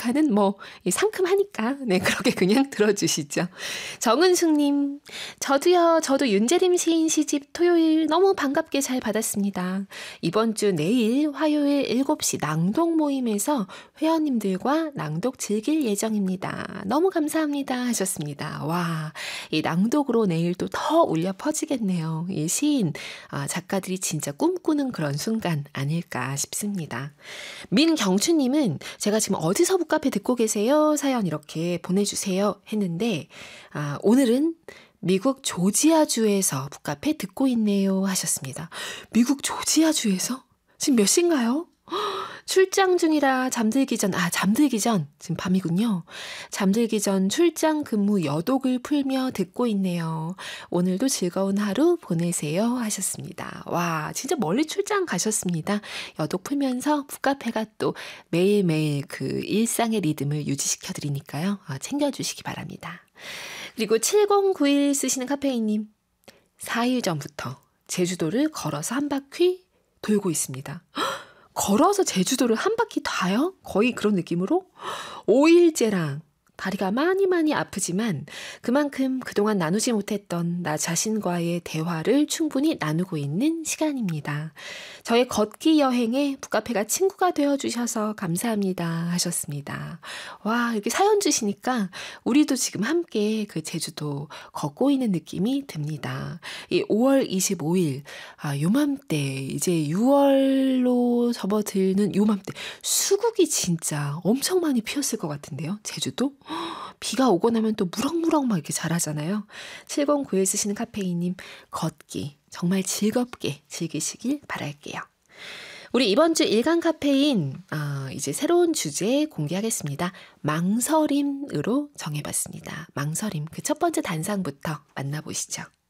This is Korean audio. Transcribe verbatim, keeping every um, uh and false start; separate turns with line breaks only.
축하는 뭐 상큼하니까 네 그렇게 그냥 들어주시죠. 정은숙님, 저도요. 저도 윤재림 시인 시집 토요일 너무 반갑게 잘 받았습니다. 이번 주 내일 화요일 일곱 시 낭독 모임에서 회원님들과 낭독 즐길 예정입니다. 너무 감사합니다 하셨습니다. 와, 이 낭독으로 내일 또 더 울려 퍼지겠네요. 이 시인, 아, 작가들이 진짜 꿈꾸는 그런 순간 아닐까 싶습니다. 민경추님은 제가 지금 어디서 북카페 듣고 계세요? 사연 이렇게 보내주세요 했는데 아, 오늘은 미국 조지아주에서 북카페 듣고 있네요 하셨습니다. 미국 조지아주에서? 지금 몇 시인가요? 출장 중이라 잠들기 전, 아, 잠들기 전, 지금 밤이군요. 잠들기 전 출장 근무 여독을 풀며 듣고 있네요. 오늘도 즐거운 하루 보내세요 하셨습니다. 와, 진짜 멀리 출장 가셨습니다. 여독 풀면서 북카페가 또 매일매일 그 일상의 리듬을 유지시켜 드리니까요. 챙겨주시기 바랍니다. 그리고 칠공구일 쓰시는 카페인님, 사 일 전부터 제주도를 걸어서 한 바퀴 돌고 있습니다. 걸어서 제주도를 한 바퀴 다요? 거의 그런 느낌으로? 오 일째랑 다리가 많이 많이 아프지만 그만큼 그동안 나누지 못했던 나 자신과의 대화를 충분히 나누고 있는 시간입니다. 저의 걷기 여행에 북카페가 친구가 되어주셔서 감사합니다 하셨습니다. 와, 이렇게 사연 주시니까 우리도 지금 함께 그 제주도 걷고 있는 느낌이 듭니다. 이 오월 이십오일, 아, 요맘때, 이제 유월로 접어들는 요맘때, 수국이 진짜 엄청 많이 피었을 것 같은데요, 제주도? 비가 오고 나면 또 무럭무럭 막 이렇게 자라잖아요. 칠공구일 쓰시는 카페인님, 걷기 정말 즐겁게 즐기시길 바랄게요. 우리 이번 주 일간 카페인, 어, 이제 새로운 주제 공개하겠습니다. 망설임으로 정해봤습니다. 망설임, 그 첫 번째 단상부터 만나보시죠.